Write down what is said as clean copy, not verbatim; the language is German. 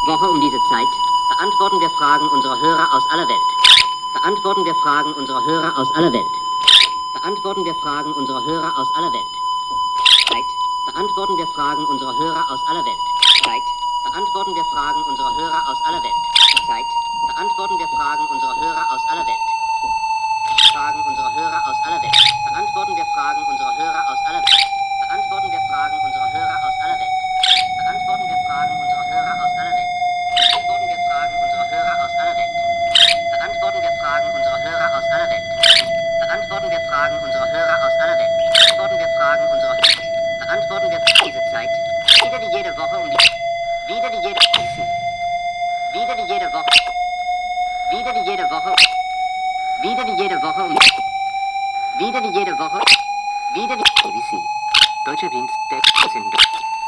Woche um diese Zeit beantworten wir Fragen unserer Hörer aus aller Welt. Beantworten wir Fragen unserer Hörer aus aller Welt. Beantworten wir Fragen unserer Hörer aus aller Welt. Zeit. Beantworten wir Fragen unserer Hörer aus aller Welt. Zeit. Beantworten wir Fragen unserer Hörer aus aller Welt. Zeit. Beantworten wir Fragen unserer Hörer aus aller Welt. Fragen unserer Hörer aus aller Welt. Beantworten wir Fragen unserer Hörer aus aller Welt. Beantworten wir Fragen unserer Hörer aus aller Welt. Beantworten wir Fragen unserer Hörer aus aller Welt. Beantworten wir Fragen unserer Hörer aus aller Welt. Beantworten wir Fragen unserer Hörer aus aller Welt. Beantworten wir Fragen unserer Hörer aus aller Welt. Beantworten wir Fragen unserer Beantworten wir diese Zeit. Wieder wie jede Woche um die wieder wie jede wieder wie jede Woche. Wieder wie jede Woche. Wieder wie jede Woche um wieder wie jede Woche. Wieder wie ABC. Deutscher Dienst der Sendung.